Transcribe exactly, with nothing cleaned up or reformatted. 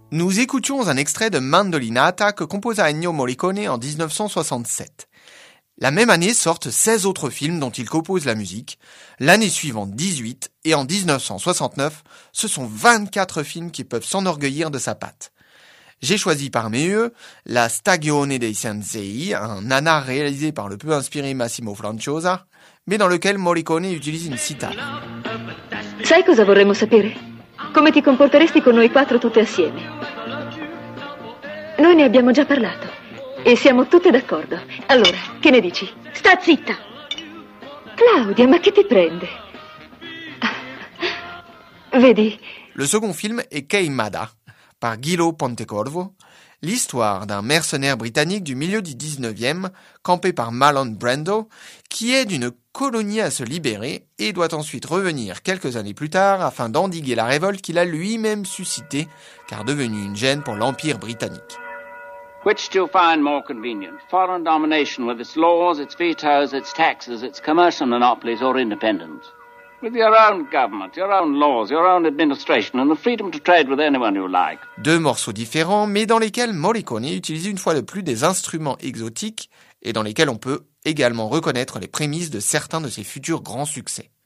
Nous écoutions un extrait de Mandolinata que composa Ennio Morricone en dix-neuf cent soixante-sept. La même année sortent seize autres films dont il compose la musique, l'année suivante dix-huit, et en dix-neuf cent soixante-neuf, ce sont vingt-quatre films qui peuvent s'enorgueillir de sa patte. J'ai choisi parmi eux La Stagione dei Sensei, un nanar réalisé par le peu inspiré Massimo Franciosa, mais dans lequel Morricone utilise une sitar. Sai cosa vorremmo sapere? Come ti comporteresti con noi quattro tutte assieme? Noi ne abbiamo già parlato e siamo tutte d'accordo. Allora, che ne dici? Sta zitta! Claudia, ma che ti prende? Vedi? Le second film est Queimada, par Guilo Pontecorvo, l'histoire d'un mercenaire britannique du milieu du dix-neuvième, campé par Marlon Brando, qui aide une colonie à se libérer et doit ensuite revenir quelques années plus tard afin d'endiguer la révolte qu'il a lui-même suscitée, car devenue une gêne pour l'Empire britannique. Which do you find more convenient? Foreign domination with its laws, its vetoes, its taxes, its commercial monopolies, or independence? With your own government, your own laws, your own administration, and the freedom to trade with anyone you like. Deux morceaux différents, mais dans lesquels Morricone utilise une fois de plus des instruments exotiques et dans lesquels on peut également reconnaître les prémices de certains de ses futurs grands succès.